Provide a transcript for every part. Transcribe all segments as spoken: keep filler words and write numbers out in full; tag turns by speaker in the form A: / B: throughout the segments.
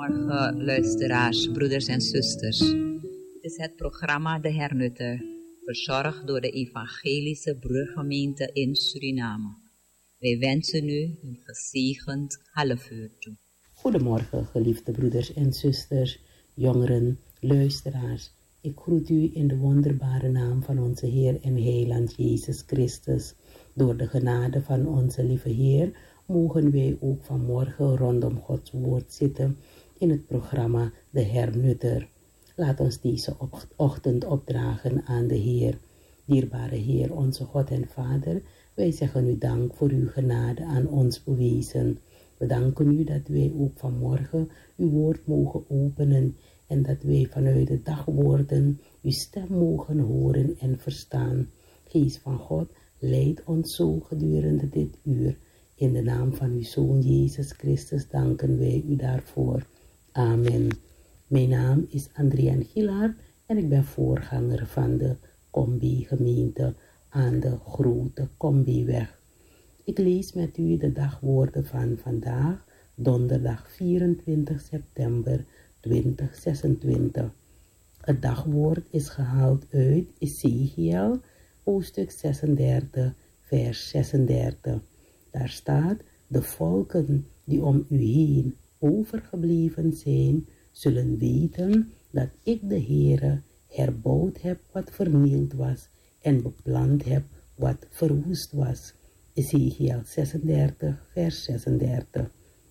A: Goedemorgen luisteraars, broeders en zusters. Het is het programma De Hernutter, verzorgd door de Evangelische Bruggemeente in Suriname. Wij wensen u een gezegend halfuur toe.
B: Goedemorgen, geliefde broeders en zusters, jongeren, luisteraars. Ik groet u in de wonderbare naam van onze Heer en Heiland Jezus Christus. Door de genade van onze lieve Heer mogen wij ook vanmorgen rondom Gods woord zitten in het programma De Hernutter. Laat ons deze ochtend opdragen aan de Heer. Dierbare Heer, onze God en Vader, wij zeggen u dank voor uw genade aan ons bewezen. We danken u dat wij ook vanmorgen uw woord mogen openen en dat wij vanuit de dagwoorden uw stem mogen horen en verstaan. Geest van God, leid ons zo gedurende dit uur. In de naam van uw Zoon Jezus Christus danken wij u daarvoor. Amen. Mijn naam is Adriaan Gilaert en ik ben voorganger van de Combi-gemeente aan de Grote Combiweg. Ik lees met u de dagwoorden van vandaag, donderdag vierentwintig september tweeduizend zesentwintig. Het dagwoord is gehaald uit Ezechiel, hoofdstuk zesendertig, vers zesendertig. Daar staat: de volken die om u heen overgebleven zijn, zullen weten dat ik de Heere herbouwd heb wat vernield was en beplant heb wat verwoest was. Ezechiel zesendertig, vers zesendertig.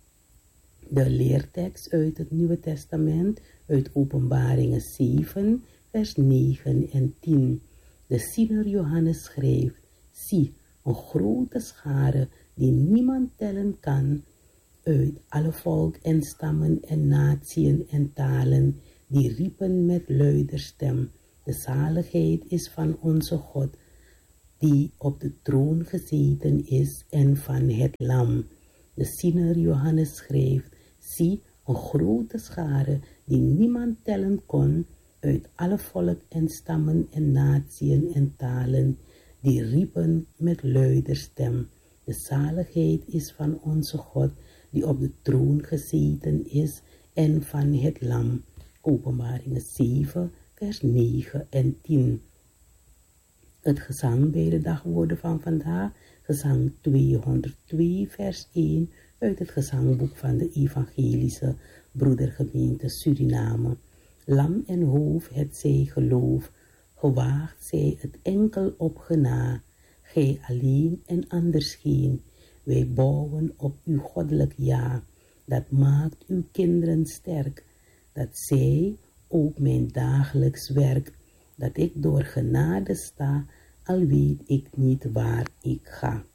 B: De leertekst uit het Nieuwe Testament, uit Openbaringen zeven, vers negen en tien. De ziener Johannes schrijft: zie, een grote schare die niemand tellen kan, uit alle volk en stammen en natieën en talen, die riepen met luider stem: de zaligheid is van onze God, die op de troon gezeten is, en van het lam. De ziener Johannes schreef: zie, een grote schare die niemand tellen kon, uit alle volk en stammen en natieën en talen, die riepen met luider stem: de zaligheid is van onze God, die op de troon gezeten is, en van het lam. Openbaringen zeven, vers negen en tien. Het gezang bij de dagwoorden van vandaag, gezang tweehonderdtwee, vers één, uit het gezangboek van de Evangelische Broedergemeente Suriname. Lam en hoofd het zij geloof, gewaagd zij het enkel op gena. Gij alleen en anders geen, wij bouwen op uw goddelijk ja. Dat maakt uw kinderen sterk, dat zij ook mijn dagelijks werk, dat ik door genade sta, al weet ik niet waar ik ga.